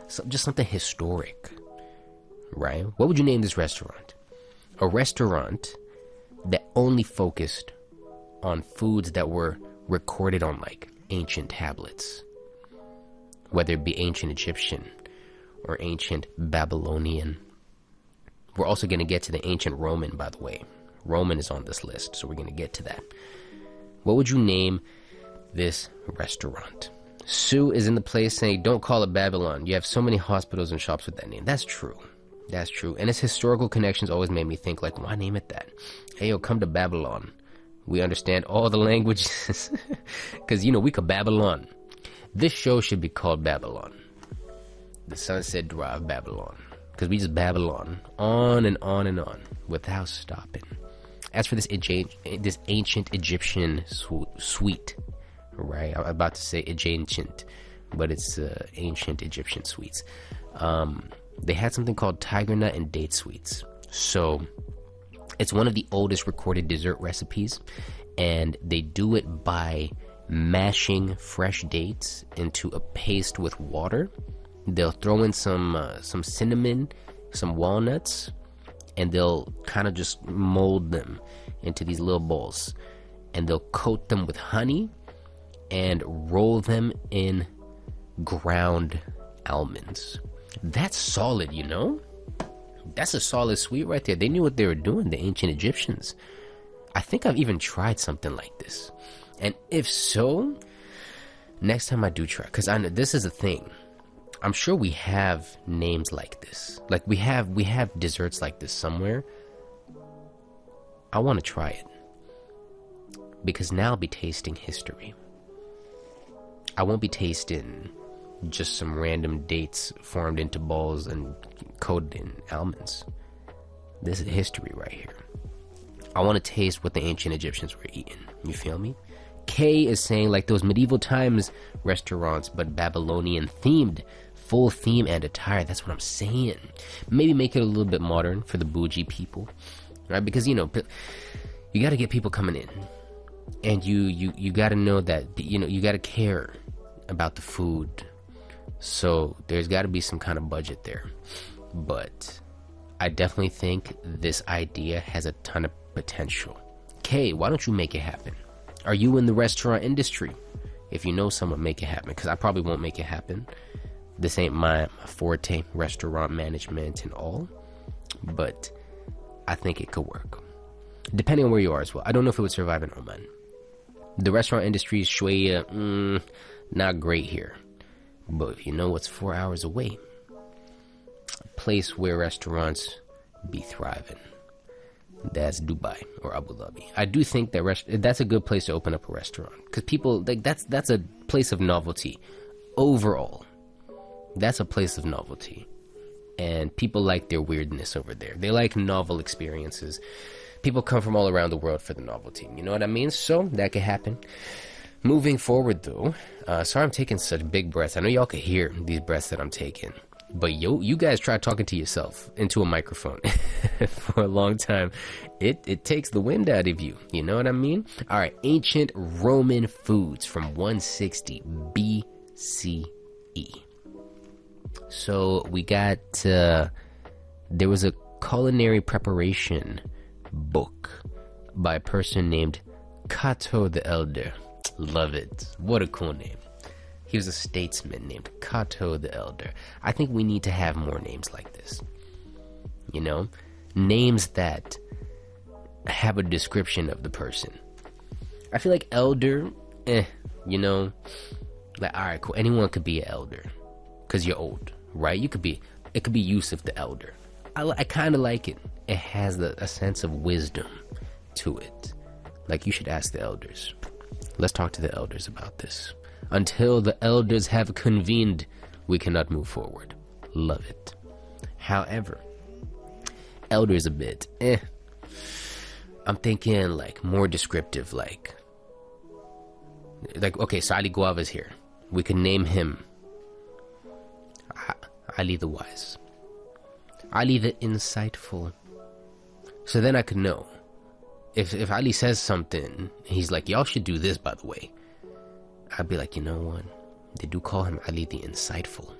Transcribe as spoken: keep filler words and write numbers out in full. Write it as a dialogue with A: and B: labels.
A: So just something historic, right? What would you name this restaurant? A restaurant that only focused on foods that were recorded on like ancient tablets, whether it be ancient Egyptian or ancient Babylonian. We're also going to get to the ancient Roman, by the way. Roman is on this list, so we're going to get to that. What would you name this restaurant? Sue is in the place saying, don't call it Babylon. You have so many hospitals and shops with that name. That's true. That's true. And its historical connections always made me think, like, why name it that? Hey, yo, come to Babylon. We understand all the languages. Because, you know, we could Babylon. This show should be called Babylon. The Sunset Drive Babylon. Because we just Babylon on and on and on without stopping. As for this, this ancient Egyptian sweet, right? I'm about to say ancient, but it's uh, ancient Egyptian sweets. Um, they had something called tiger nut and date sweets. So it's one of the oldest recorded dessert recipes, and they do it by mashing fresh dates into a paste with water. They'll throw in some uh, some cinnamon, some walnuts, and they'll kind of just mold them into these little balls, and they'll coat them with honey and roll them in ground almonds. That's solid, you know? That's a solid sweet right there. They knew what they were doing, the ancient Egyptians. I think I've even tried something like this. And if so, next time I do try, because I know this is a thing. I'm sure we have names like this. Like we have we have desserts like this somewhere. I want to try it. Because now I'll be tasting history. I won't be tasting just some random dates formed into balls and coated in almonds. This is history right here. I want to taste what the ancient Egyptians were eating. You feel me? Kay is saying like those medieval times restaurants, but Babylonian themed. Full theme and attire. That's what I'm saying. Maybe make it a little bit modern for the bougie people, right? Because, you know, you got to get people coming in. And you, you, you got to know that, you know, you got to care about the food. So there's got to be some kind of budget there. But I definitely think this idea has a ton of potential. Kay, why don't you make it happen? Are you in the restaurant industry? If you know someone, make it happen. Because I probably won't make it happen. This ain't my, my forte, restaurant management and all. But I think it could work. Depending on where you are as well. I don't know if it would survive in Oman. The restaurant industry is shwaya, mm, not great here. But if you know what's four hours away, a place where restaurants be thriving, that's Dubai or Abu Dhabi. I do think that rest- that's a good place to open up a restaurant. Because people, like that's that's a place of novelty. Overall, that's a place of novelty. And people like their weirdness over there. They like novel experiences. People come from all around the world for the novelty. You know what I mean? So that could happen. Moving forward, though, uh, sorry I'm taking such big breaths. I know y'all can hear these breaths that I'm taking. But yo, you guys try talking to yourself into a microphone for a long time. It it takes the wind out of you. You know what I mean? All right, ancient Roman foods from one sixty B C E. So we got, uh, there was a culinary preparation book by a person named Cato the Elder. Love it. What a cool name. He was a statesman named Cato the Elder. I think we need to have more names like this. You know? Names that have a description of the person. I feel like elder, eh, you know? Like, alright, cool. Anyone could be an elder. Because you're old, right? You could be, it could be Yusuf the Elder. I, I kind of like it. It has the, a sense of wisdom to it. Like, you should ask the elders. Let's talk to the elders about this. Until the elders have convened, we cannot move forward. Love it. However, elders a bit, eh. I'm thinking, like, more descriptive, like... Like, okay, so Ali Guava's here. We can name him... Ali the Wise. Ali the Insightful. So then I could know. If if Ali says something, he's like, y'all should do this, by the way. I'd be like, you know what? They do call him Ali the Insightful.